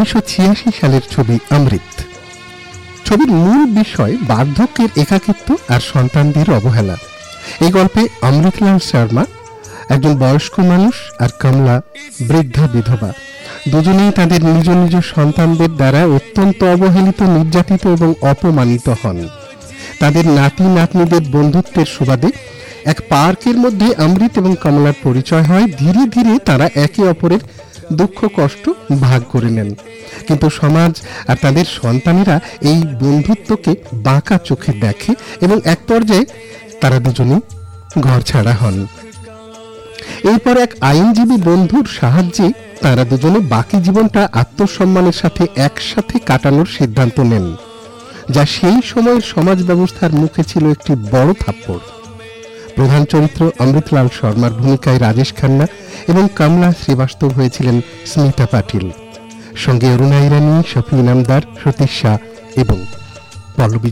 1986 সালের ছবি অমৃত। ছবির মূল বিষয় বার্ধক্যের একাকিত্ব আর সন্তানদের অবহেলা। এই গল্পে অমৃতলাল শর্মা একজন বয়স্ক মানুষ আর কমলা বৃদ্ধা বিধবা, দুজনেই তাদের নিজ নিজ সন্তানদের দ্বারা অত্যন্ত অবহেলিত, নির্যাতিত এবং অপমানিত হন। তাদের নাতি নাতনিদের বন্ধুত্বের সুবাদে এক পার্কের মধ্যে অমৃত এবং কমলার পরিচয় হয়। ধীরে ধীরে তারা একে অপরের দুঃখ কষ্ট ভাগ করে নেন, কিন্তু সমাজ আর তাদের সন্তানেরা এই বন্ধুত্বকে বাঁকা চোখে দেখে এবং এক পর্যায়ে তারা দুজনেই ঘর ছাড়া হন। এরপর এক আইনজীবী বন্ধুর সাহায্যে তারা দুজনে বাকি জীবনটা আত্মসম্মানের সাথে একসাথে কাটানোর সিদ্ধান্ত নেন, যা সেই সময়ের সমাজ ব্যবস্থার মুখে ছিল একটি বড় থাপ্পড়। প্রধান চরিত্র অমৃতলাল শর্মার ভূমিকায় রাজেশ খান্না এবং কমলা শ্রীবাস্তব হয়েছিলেন স্মিতা পাটিল, সঙ্গে অরুণা ইরানি, শফি ইনামদার, সতীশ শাহ এবং পল্লবী।